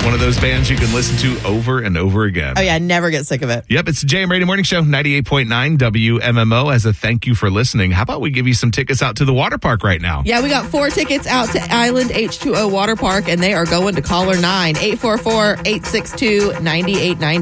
One of those bands you can listen to over and over again. Oh, yeah. Never get sick of it. Yep, it's the JM Radio Morning Show, 98.9 WMMO. As a thank you for listening, how about we give you some tickets out to the water park right now? Yeah, we got 4 tickets out to Island H2O Water Park, and they are going to caller 9, 844-862-9890.